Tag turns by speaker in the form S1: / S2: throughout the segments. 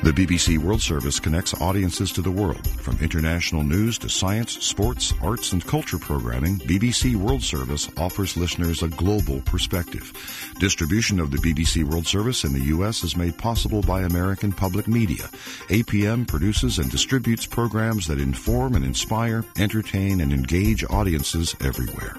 S1: The BBC World Service connects audiences to the world. From international news to science, sports, arts, and culture programming, BBC World Service offers listeners a global perspective. Distribution of the BBC World Service in the U.S. is made possible by American Public Media. APM produces and distributes programs that inform and inspire, entertain, and engage audiences everywhere.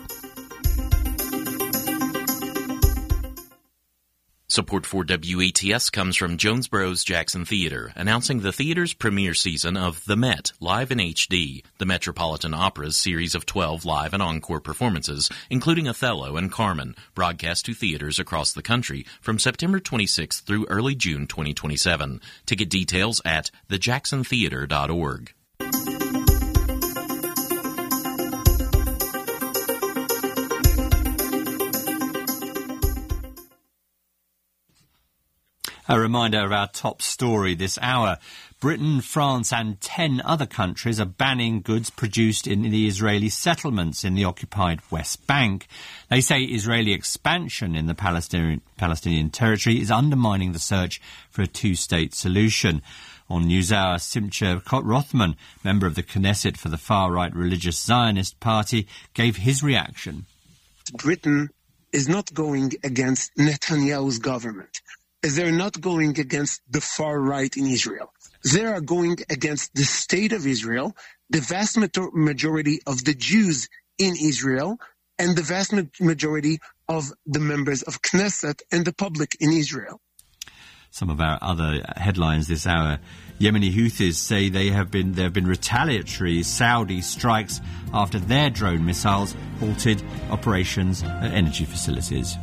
S2: Support for WATS comes from Jonesboro's Jackson Theatre, announcing the theater's premiere season of The Met, live in HD, the Metropolitan Opera's series of 12 live and encore performances, including Othello and Carmen, broadcast to theaters across the country from September 26th through early June 2027. Ticket details at thejacksontheatre.org.
S3: A reminder of our top story this hour. Britain, France and 10 other countries are banning goods produced in the Israeli settlements in the occupied West Bank. They say Israeli expansion in the Palestinian territory is undermining the search for a two-state solution. On NewsHour, Simcha Rothman, member of the Knesset for the far-right religious Zionist party, gave his reaction.
S4: Britain is not going against Netanyahu's government. They're not going against the far right in Israel. They are going against the state of Israel, the vast majority of the Jews in Israel, and the vast majority of the members of Knesset and the public in Israel.
S3: Some of our other headlines this hour. Yemeni Houthis say there have been retaliatory Saudi strikes after their drone missiles halted operations at energy facilities.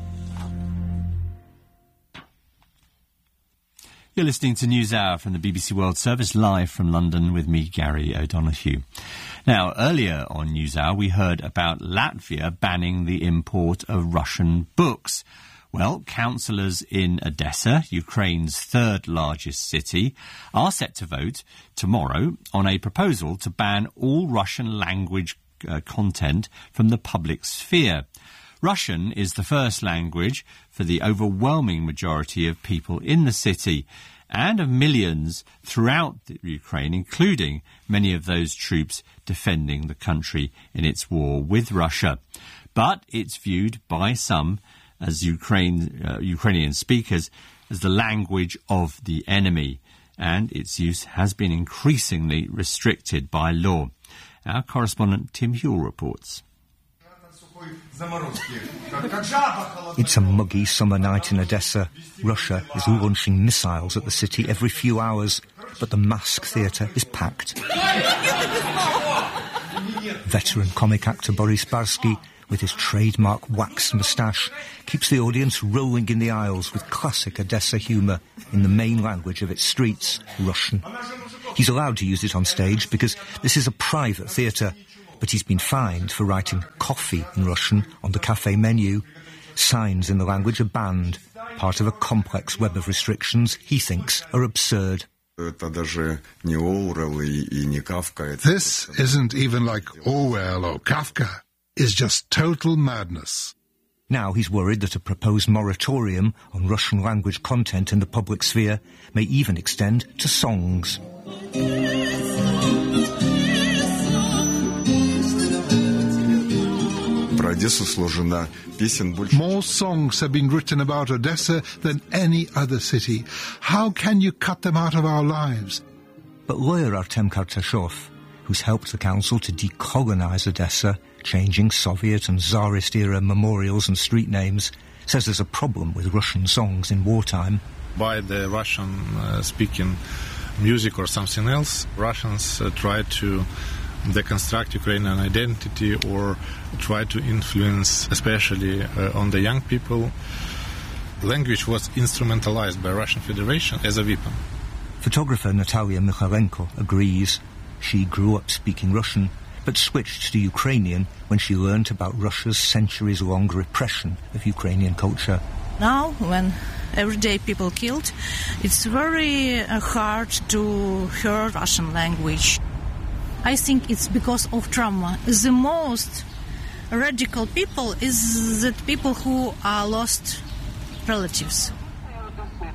S3: You're listening to NewsHour from the BBC World Service, live from London with me, Gary O'Donoghue. Now, earlier on NewsHour, we heard about Latvia banning the import of Russian books. Well, councillors in Odessa, Ukraine's third largest city, are set to vote tomorrow on a proposal to ban all Russian language content from the public sphere. Russian is the first language for the overwhelming majority of people in the city and of millions throughout Ukraine, including many of those troops defending the country in its war with Russia. But it's viewed by some as Ukrainian speakers as the language of the enemy, and its use has been increasingly restricted by law. Our correspondent Tim Huell reports.
S5: It's a muggy summer night in Odessa. Russia is launching missiles at the city every few hours, but the Mask Theatre is packed. Veteran comic actor Boris Barsky, with his trademark waxed moustache, keeps the audience rolling in the aisles with classic Odessa humour in the main language of its streets, Russian. He's allowed to use it on stage because this is a private theatre, but he's been fined for writing coffee in Russian on the cafe menu. Signs in the language are banned, part of a complex web of restrictions he thinks are absurd.
S6: This isn't even like Orwell or Kafka. It's just total madness.
S5: Now he's worried that a proposed moratorium on Russian language content in the public sphere may even extend to songs.
S6: More songs have been written about Odessa than any other city. How can you cut them out of our lives?
S5: But lawyer Artem Kartashov, who's helped the council to decolonize Odessa, changing Soviet and Tsarist-era memorials and street names, says there's a problem with Russian songs in wartime.
S7: By the Russian-speaking music or something else, Russians try to deconstruct Ukrainian identity or try to influence, especially on the young people. Language was instrumentalized by Russian Federation as a weapon.
S5: Photographer Natalia Mikhailenko agrees. She grew up speaking Russian, but switched to Ukrainian when she learnt about Russia's centuries-long repression of Ukrainian culture.
S8: Now, when everyday people killed, it's very hard to hear Russian language. I think it's because of trauma. The most radical people is that people who are lost relatives.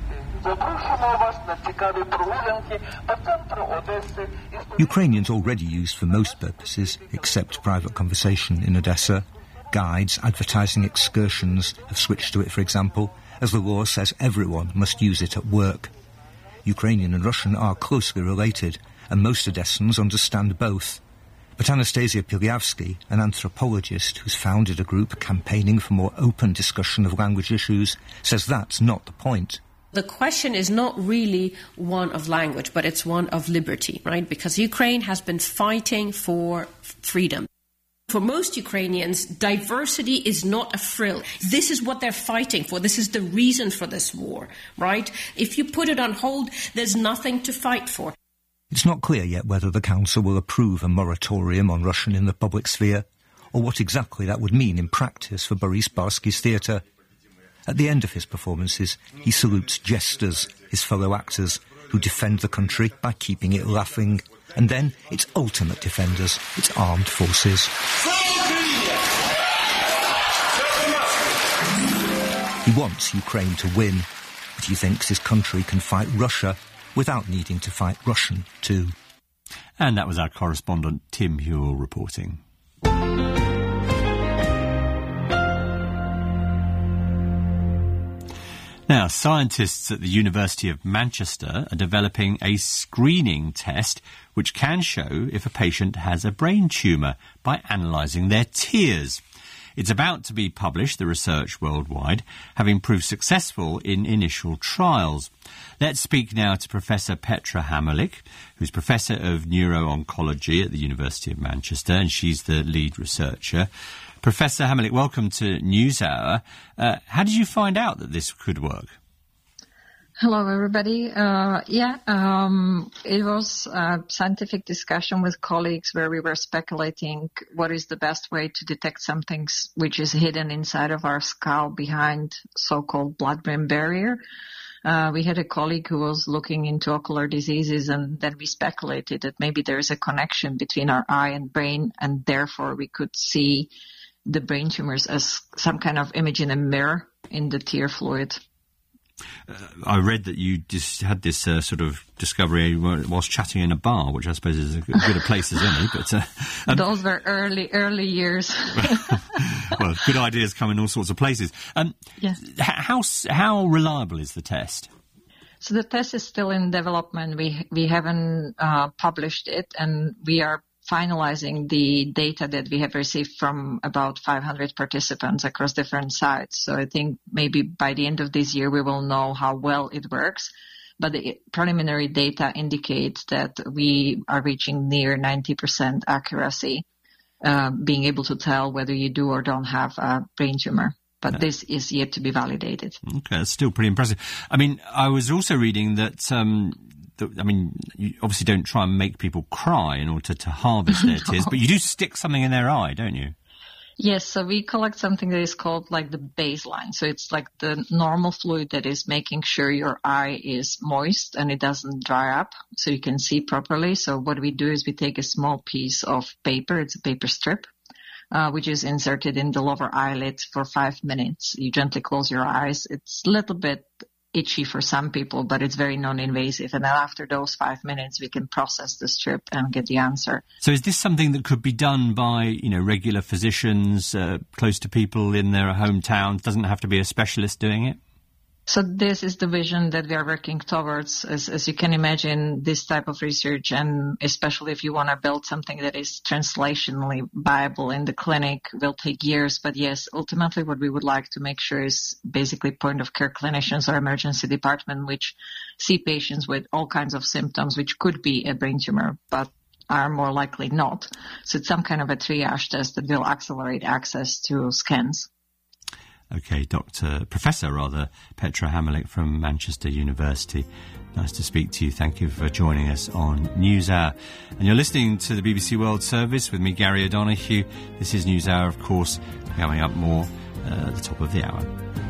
S5: Ukrainians already use for most purposes, except private conversation in Odessa. Guides advertising excursions have switched to it, for example, as the law says everyone must use it at work. Ukrainian and Russian are closely related, and most Odessans understand both. But Anastasia Pilyavsky, an anthropologist who's founded a group campaigning for more open discussion of language issues, says that's not the point.
S9: The question is not really one of language, but it's one of liberty, right? Because Ukraine has been fighting for freedom. For most Ukrainians, diversity is not a frill. This is what they're fighting for. This is the reason for this war, right? If you put it on hold, there's nothing to fight for.
S5: It's not clear yet whether the Council will approve a moratorium on Russian in the public sphere, or what exactly that would mean in practice for Boris Barsky's theatre. At the end of his performances, he salutes jesters, his fellow actors, who defend the country by keeping it laughing. And then its ultimate defenders, its armed forces. He wants Ukraine to win, but he thinks his country can fight Russia without needing to fight Russian too.
S3: And that was our correspondent Tim Hewell reporting. Now, scientists at the University of Manchester are developing a screening test which can show if a patient has a brain tumour by analysing their tears. It's about to be published, the research worldwide, having proved successful in initial trials. Let's speak now to Professor Petra Hamerlik, who's Professor of Neuro-Oncology at the University of Manchester, and she's the lead researcher. Professor Hamerlik, welcome to NewsHour. How did you find out that this could work?
S10: Hello, everybody. It was a scientific discussion with colleagues where we were speculating what is the best way to detect something which is hidden inside of our skull behind so-called blood-brain barrier. We had a colleague who was looking into ocular diseases, and then we speculated that maybe there is a connection between our eye and brain, and therefore we could see the brain tumors as some kind of image in a mirror in the tear fluid.
S3: I read that you just had this sort of discovery whilst chatting in a bar, which I suppose is as good a place as any. But
S10: those were early years.
S3: Well, good ideas come in all sorts of places.
S10: Yes.
S3: How reliable is the test?
S10: So the test is still in development. We haven't published it, and we are finalizing the data that we have received from about 500 participants across different sites. So I think maybe by the end of this year we will know how well it works. But the preliminary data indicates that we are reaching near 90% accuracy, being able to tell whether you do or don't have a brain tumor. But this is yet to be validated. Okay,
S3: that's still pretty impressive. I mean, I was also reading that you obviously don't try and make people cry in order to harvest their tears, but you do stick something in their eye, don't you?
S10: Yes, so we collect something that is called like the baseline. So it's like the normal fluid that is making sure your eye is moist and it doesn't dry up so you can see properly. So what we do is we take a small piece of paper, it's a paper strip, which is inserted in the lower eyelid for 5 minutes. You gently close your eyes. It's a little bit itchy for some people, but it's very non-invasive. And then after those 5 minutes, we can process the strip and get the answer.
S3: So is this something that could be done by, regular physicians close to people in their hometowns? Doesn't have to be a specialist doing it?
S10: So this is the vision that we are working towards. As you can imagine, this type of research, and especially if you want to build something that is translationally viable in the clinic, will take years. But yes, ultimately what we would like to make sure is basically point-of-care clinicians or emergency department which see patients with all kinds of symptoms, which could be a brain tumor, but are more likely not. So it's some kind of a triage test that will accelerate access to scans.
S3: Okay, Professor Petra Hamerlik from Manchester University. Nice to speak to you. Thank you for joining us on NewsHour. And you're listening to the BBC World Service with me, Gary O'Donoghue. This is NewsHour, of course. Coming up more at the top of the hour.